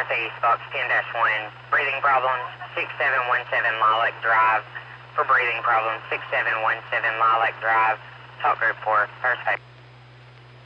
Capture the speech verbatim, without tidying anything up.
Northeast, box ten dash one. Breathing problems, six seven one seven Lilac Drive. For breathing problems, six seven one seven Lilac Drive. Talk group four, first page.